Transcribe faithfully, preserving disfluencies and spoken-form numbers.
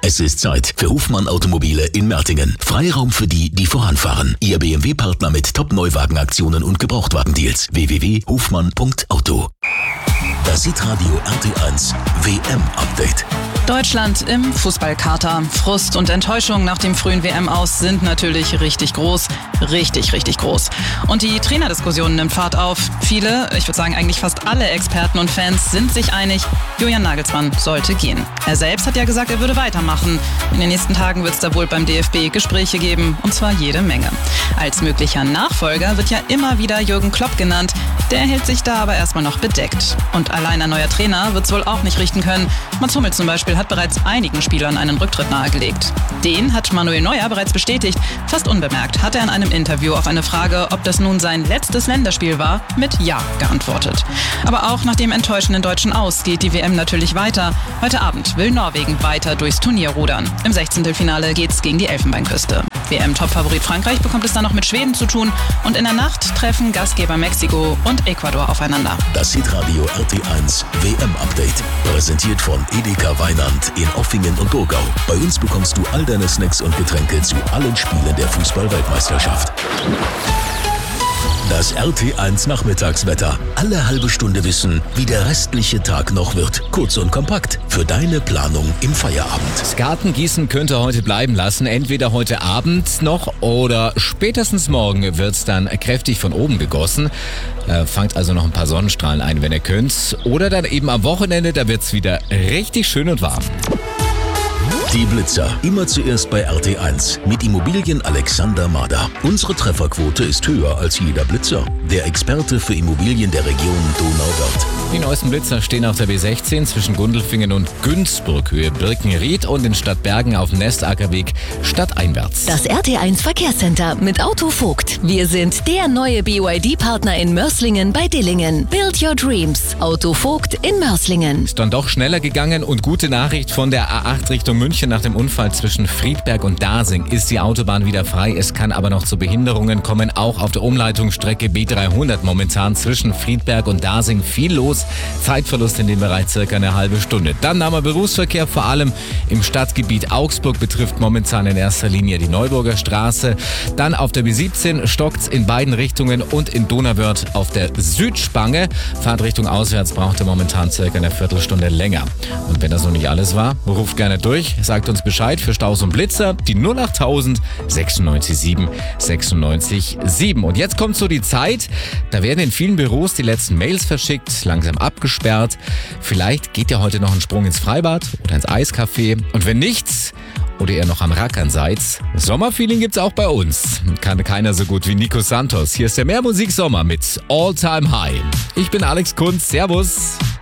Es ist Zeit für Hofmann Automobile in Mertingen. Freiraum für die, die voranfahren. Ihr B M W-Partner mit Top-Neuwagenaktionen und Gebrauchtwagendeals. w w w punkt hofmann punkt auto. Das Hitradio R T eins W M-Update. Deutschland im Fußballkater. Frust und Enttäuschung nach dem frühen W M-Aus sind natürlich richtig groß. Richtig, richtig groß. Und die Trainerdiskussion nimmt Fahrt auf. Viele, ich würde sagen eigentlich fast alle Experten und Fans sind sich einig, Julian Nagelsmann sollte gehen. Er selbst hat ja gesagt, er würde weitermachen. In den nächsten Tagen wird es da wohl beim D F B Gespräche geben, und zwar jede Menge. Als möglicher Nachfolger wird ja immer wieder Jürgen Klopp genannt. Der hält sich da aber erstmal noch bedeckt. Und allein ein neuer Trainer wird es wohl auch nicht richten können. Mats Hummels zum Beispiel hat bereits einigen Spielern einen Rücktritt nahegelegt. Den hat Manuel Neuer bereits bestätigt. Fast unbemerkt hat er in einem Interview auf eine Frage, ob das nun sein letztes Länderspiel war, mit Ja geantwortet. Aber auch nach dem enttäuschenden deutschen Aus geht die W M natürlich weiter. Heute Abend will Norwegen weiter durchs Turnier rudern. Im Sechzehntelfinale geht's gegen die Elfenbeinküste. W M-Topfavorit Frankreich bekommt es dann noch mit Schweden zu tun. Und in der Nacht treffen Gastgeber Mexiko und Ecuador aufeinander. Das Hitradio R T eins W M-Update. Präsentiert von Edeka Weinand in Offingen und Burgau. Bei uns bekommst du all deine Snacks und Getränke zu allen Spielen der Fußball-Weltmeisterschaft. Das R T eins Nachmittagswetter. Alle halbe Stunde wissen, wie der restliche Tag noch wird. Kurz und kompakt für deine Planung im Feierabend. Das Gartengießen könnt ihr heute bleiben lassen. Entweder heute Abend noch oder spätestens morgen wird es dann kräftig von oben gegossen. Äh, fangt also noch ein paar Sonnenstrahlen ein, wenn ihr könnt. Oder dann eben am Wochenende, da wird es wieder richtig schön und warm. Die Blitzer. Immer zuerst bei R T eins. Mit Immobilien Alexander Mader. Unsere Trefferquote ist höher als jeder Blitzer. Der Experte für Immobilien der Region Donauwörth. Die neuesten Blitzer stehen auf der B sechzehn zwischen Gundelfingen und Günzburg, Höhe Birkenried, und in Stadtbergen auf dem Nestackerweg stadteinwärts. Das R T eins Verkehrscenter mit Autovogt. Wir sind der neue B Y D-Partner in Mörslingen bei Dillingen. Build your dreams. Autovogt in Mörslingen. Ist dann doch schneller gegangen, und gute Nachricht: von der A acht Richtung München nach dem Unfall zwischen Friedberg und Dasing ist die Autobahn wieder frei. Es kann aber noch zu Behinderungen kommen, auch auf der Umleitungsstrecke B dreihundert momentan zwischen Friedberg und Dasing viel los. Zeitverlust in dem Bereich circa eine halbe Stunde. Dann haben wir Berufsverkehr, vor allem im Stadtgebiet Augsburg betrifft momentan in erster Linie die Neuburger Straße. Dann auf der B siebzehn stockt's in beiden Richtungen und in Donauwörth auf der Südspange. Fahrtrichtung auswärts braucht ihr momentan circa eine Viertelstunde länger. Und wenn das noch nicht alles war, ruft gerne durch. Sagt uns Bescheid für Staus und Blitzer, die null achttausend sechsundneunzig sieben sechsundneunzig sieben. Und jetzt kommt so die Zeit, da werden in vielen Büros die letzten Mails verschickt, langsam abgesperrt. Vielleicht geht ihr heute noch einen Sprung ins Freibad oder ins Eiscafé. Und wenn nichts oder ihr noch am Rackern seid, Sommerfeeling gibt's auch bei uns. Kann keiner so gut wie Nico Santos. Hier ist der Mehrmusik Sommer mit All Time High. Ich bin Alex Kunz. Servus.